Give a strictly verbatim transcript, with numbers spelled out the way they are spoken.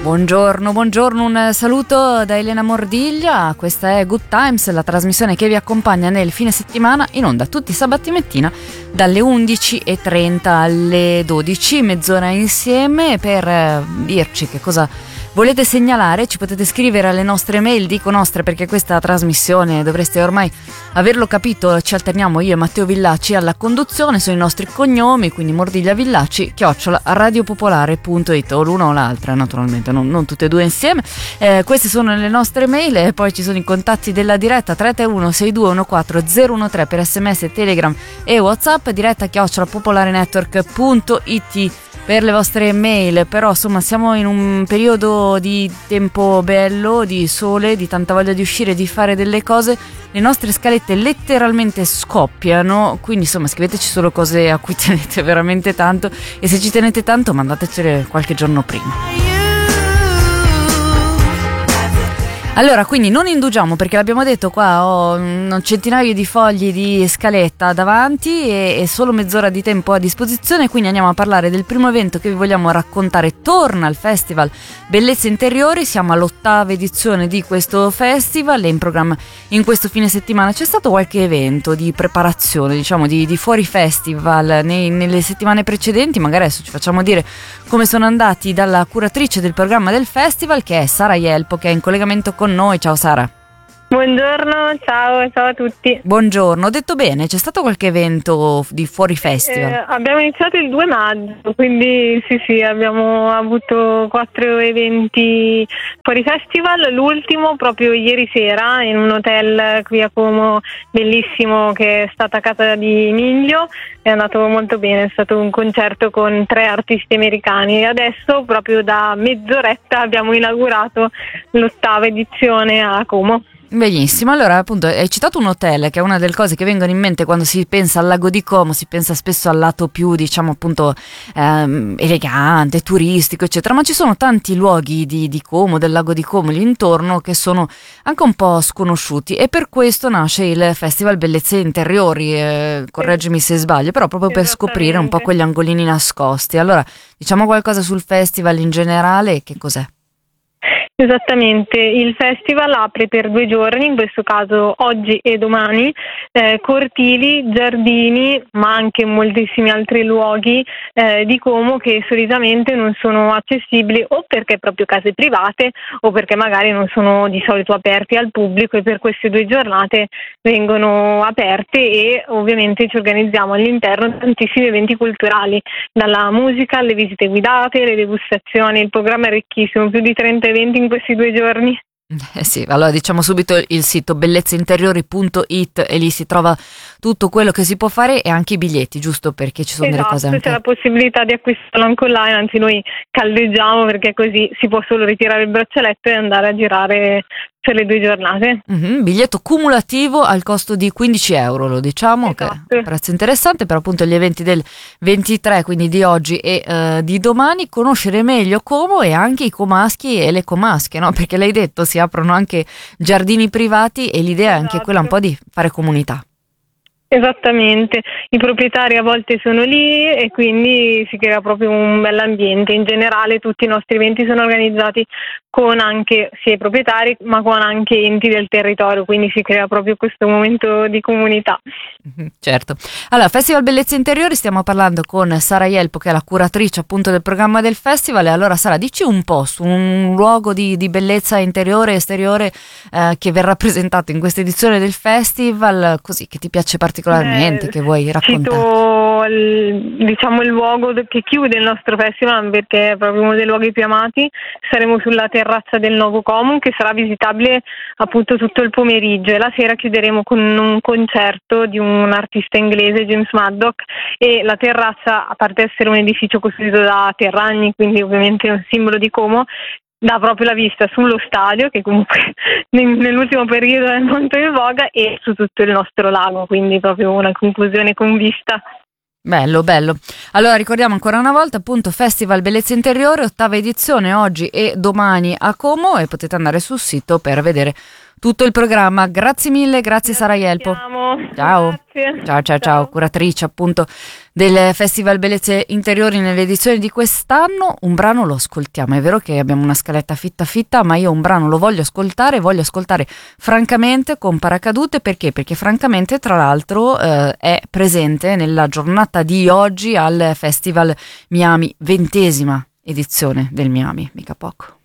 Buongiorno, buongiorno, un saluto da Elena Mordiglia. Questa è Good Times, la trasmissione che vi accompagna nel fine settimana, in onda tutti i sabati mattina dalle undici e trenta alle dodici, mezz'ora insieme per dirci che cosa volete segnalare. Ci potete scrivere alle nostre mail, dico nostre perché questa trasmissione dovreste ormai averlo capito, ci alterniamo io e Matteo Villacci alla conduzione, sono i nostri cognomi, quindi Mordiglia Villacci chiocciola radiopopolare punto it, o l'una o l'altra naturalmente, non, non tutte e due insieme. Eh, queste sono le nostre mail e poi ci sono i contatti della diretta tre tre uno sei due uno quattro zero uno tre per sms, telegram e whatsapp, diretta chiocciola popolarenetwork punto it per le vostre mail. Però insomma siamo in un periodo di tempo bello, di sole, di tanta voglia di uscire, di fare delle cose, le nostre scalette letteralmente scoppiano, quindi insomma scriveteci solo cose a cui tenete veramente tanto e se ci tenete tanto mandatecele qualche giorno prima. Allora, quindi non indugiamo perché l'abbiamo detto qua, ho un centinaio di fogli di scaletta davanti e, e solo mezz'ora di tempo a disposizione, quindi andiamo a parlare del primo evento che vi vogliamo raccontare. Torna al Festival Bellezze Interiori, siamo all'ottava edizione di questo festival e in programma in questo fine settimana c'è stato qualche evento di preparazione, diciamo di, di fuori festival nei, nelle settimane precedenti. Magari adesso ci facciamo dire come sono andati dalla curatrice del programma del festival, che è Sara Jelpo, che è in collegamento con noi. Ciao Sara. Buongiorno, ciao, ciao a tutti. Buongiorno, ho detto bene, c'è stato qualche evento di fuori festival? Eh, abbiamo iniziato il due maggio, quindi sì sì, abbiamo avuto quattro eventi fuori festival, l'ultimo proprio ieri sera in un hotel qui a Como bellissimo che è stata casa di Miglio, è andato molto bene, è stato un concerto con tre artisti americani e adesso proprio da mezz'oretta abbiamo inaugurato l'ottava edizione a Como. Benissimo, allora appunto hai citato un hotel che è una delle cose che vengono in mente quando si pensa al lago di Como, si pensa spesso al lato più diciamo appunto ehm, elegante, turistico eccetera, ma ci sono tanti luoghi di, di Como, del lago di Como lì intorno che sono anche un po' sconosciuti e per questo nasce il Festival Bellezze Interiori, eh, correggimi se sbaglio, però proprio per scoprire un po' quegli angolini nascosti. Allora diciamo qualcosa sul festival in generale, che cos'è? Esattamente, il festival apre per due giorni, in questo caso oggi e domani, eh, cortili, giardini, ma anche moltissimi altri luoghi eh, di Como che solitamente non sono accessibili o perché proprio case private o perché magari non sono di solito aperti al pubblico e per queste due giornate vengono aperte e ovviamente ci organizziamo all'interno tantissimi eventi culturali, dalla musica alle visite guidate, le degustazioni, il programma è ricchissimo, più di trenta eventi in questi due giorni. Eh sì, allora diciamo subito il sito bellezzainteriori punto it e lì si trova tutto quello che si può fare e anche i biglietti, giusto perché ci sono esatto, delle cose anche... c'è la possibilità di acquistarlo anche online, anzi noi caldeggiamo perché così si può solo ritirare il braccialetto e andare a girare per le due giornate. Mm-hmm, biglietto cumulativo al costo di quindici euro, lo diciamo, esatto. Che è un prezzo interessante per appunto gli eventi del ventitré, quindi di oggi e uh, di domani, conoscere meglio Como e anche i comaschi e le comasche, no? Perché l'hai detto, si aprono anche giardini privati e l'idea esatto. È anche quella un po' di fare comunità. Esattamente, i proprietari a volte sono lì e quindi si crea proprio un bell'ambiente. In generale tutti i nostri eventi sono organizzati con anche sia i proprietari ma con anche enti del territorio, quindi si crea proprio questo momento di comunità. Certo. Allora, Festival Bellezze Interiori, stiamo parlando con Sara Jelpo che è la curatrice appunto del programma del festival. E allora Sara, dici un po' su un luogo di, di bellezza interiore e esteriore eh, che verrà presentato in questa edizione del festival, così che ti piace particolarmente, eh, che vuoi raccontare? Cito il, diciamo il luogo che chiude il nostro festival perché è proprio uno dei luoghi più amati. Saremo sulla terrazza del Nuovo Como che sarà visitabile appunto tutto il pomeriggio e la sera chiuderemo con un concerto di un artista inglese, James Maddock, e la terrazza, a parte essere un edificio costruito da terragni, quindi ovviamente è un simbolo di Como, dà proprio la vista sullo stadio che comunque nell'ultimo periodo è molto in voga e su tutto il nostro lago, quindi proprio una conclusione con vista. Bello, bello. Allora ricordiamo ancora una volta appunto Festival Bellezza Interiore, ottava edizione oggi e domani a Como e potete andare sul sito per vedere tutto il programma. Grazie mille, grazie Sara Jelpo. Ciao. Grazie. Ciao, ciao, ciao, curatrice appunto del Festival Bellezze Interiori nell'edizione di quest'anno. Un brano lo ascoltiamo, è vero che abbiamo una scaletta fitta fitta, ma io un brano lo voglio ascoltare, voglio ascoltare Francamente con Paracadute, perché? Perché Francamente tra l'altro eh, è presente nella giornata di oggi al Festival Miami, ventesima edizione del Miami, mica poco.